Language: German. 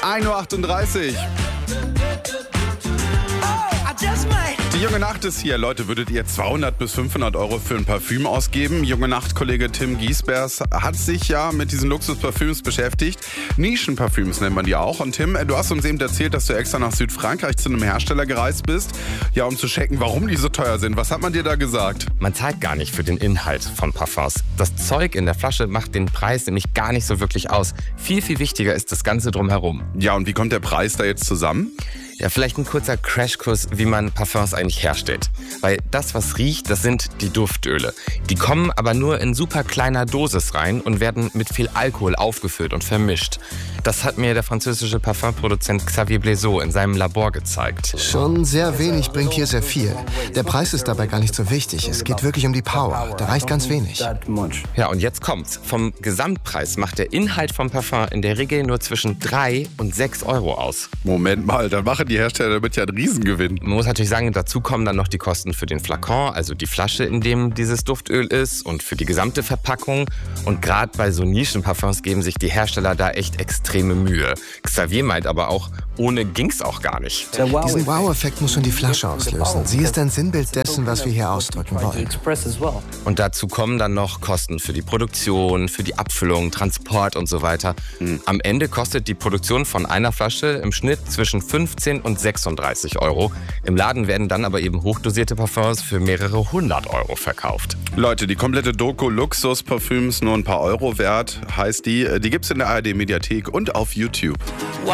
1:38 Uhr. Die Junge Nacht ist hier. Leute, würdet ihr 200 bis 500 Euro für ein Parfüm ausgeben? Junge Nacht-Kollege Tim Giesbers hat sich ja mit diesen Luxusparfüms beschäftigt. Nischenparfüms nennt man die auch. Und Tim, du hast uns eben erzählt, dass du extra nach Südfrankreich zu einem Hersteller gereist bist, ja, um zu checken, warum die so teuer sind. Was hat man dir da gesagt? Man zahlt gar nicht für den Inhalt von Parfums. Das Zeug in der Flasche macht den Preis nämlich gar nicht so wirklich aus. Viel, viel wichtiger ist das Ganze drumherum. Ja, und wie kommt der Preis da jetzt zusammen? Ja, vielleicht ein kurzer Crashkurs, wie man Parfums eigentlich herstellt. Weil das, was riecht, das sind die Duftöle. Die kommen aber nur in super kleiner Dosis rein und werden mit viel Alkohol aufgefüllt und vermischt. Das hat mir der französische Parfumproduzent Xavier Blaisot in seinem Labor gezeigt. Schon sehr wenig bringt hier sehr viel. Der Preis ist dabei gar nicht so wichtig. Es geht wirklich um die Power. Da reicht ganz wenig. Ja, und jetzt kommt's. Vom Gesamtpreis macht der Inhalt vom Parfum in der Regel nur zwischen 3 und 6 Euro aus. Moment mal, dann machen die Hersteller damit ja einen Riesengewinn. Man muss natürlich sagen, dazu kommen dann noch die Kosten für den Flakon, also die Flasche, in dem dieses Duftöl ist, und für die gesamte Verpackung. Und gerade bei so Nischenparfums geben sich die Hersteller da echt extreme Mühe. Xavier meint aber auch, ohne ging's auch gar nicht. Diesen Wow-Effekt muss schon die Flasche auslösen. Sie ist ein Sinnbild dessen, was wir hier ausdrücken wollen. Und dazu kommen dann noch Kosten für die Produktion, für die Abfüllung, Transport und so weiter. Am Ende kostet die Produktion von einer Flasche im Schnitt zwischen 15 und 36 Euro. Im Laden werden dann aber eben hochdosierte Parfums für mehrere 100 Euro verkauft. Leute, die komplette Doku Luxusparfüms nur ein paar Euro wert, heißt die. Die gibt's in der ARD-Mediathek und auf YouTube.